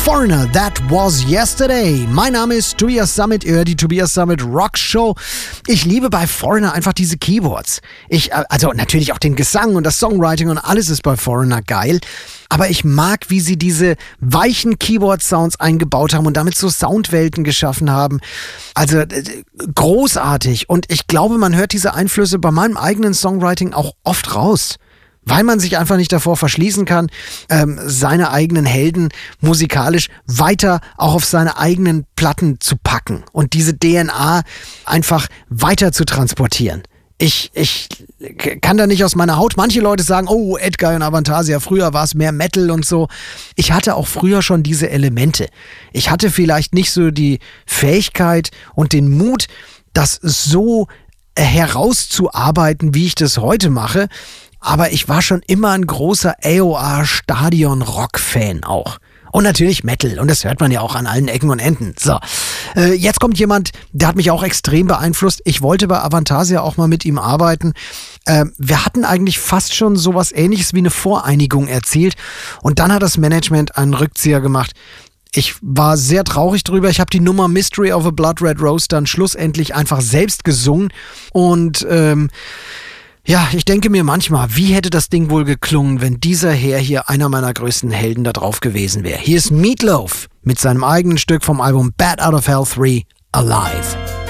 Foreigner, That Was Yesterday. Mein Name ist Tobias Summit, ihr hört die Tobias Summit Rock Show. Ich liebe bei Foreigner einfach diese Keyboards. Also natürlich auch den Gesang und das Songwriting und alles ist bei Foreigner geil. Aber ich mag, wie sie diese weichen Keyboard-Sounds eingebaut haben und damit so Soundwelten geschaffen haben. Also großartig. Und ich glaube, man hört diese Einflüsse bei meinem eigenen Songwriting auch oft raus. Weil man sich einfach nicht davor verschließen kann, seine eigenen Helden musikalisch weiter auch auf seine eigenen Platten zu packen und diese DNA einfach weiter zu transportieren. Ich kann da nicht aus meiner Haut. Manche Leute sagen, oh, Edguy und Avantasia, früher war es mehr Metal und so. Ich hatte auch früher schon diese Elemente. Ich hatte vielleicht nicht so die Fähigkeit und den Mut, das so herauszuarbeiten, wie ich das heute mache. Aber ich war schon immer ein großer AOR-Stadion-Rock-Fan auch. Und natürlich Metal. Und das hört man ja auch an allen Ecken und Enden. So, jetzt kommt jemand, der hat mich auch extrem beeinflusst. Ich wollte bei Avantasia auch mal mit ihm arbeiten. Wir hatten eigentlich fast schon sowas Ähnliches wie eine Voreinigung erzielt. Und dann hat das Management einen Rückzieher gemacht. Ich war sehr traurig drüber. Ich habe die Nummer Mystery of a Blood Red Rose dann schlussendlich einfach selbst gesungen. Und ja, ich denke mir manchmal, wie hätte das Ding wohl geklungen, wenn dieser Herr hier einer meiner größten Helden da drauf gewesen wäre. Hier ist Meat Loaf mit seinem eigenen Stück vom Album Bat Out of Hell 3, Alive.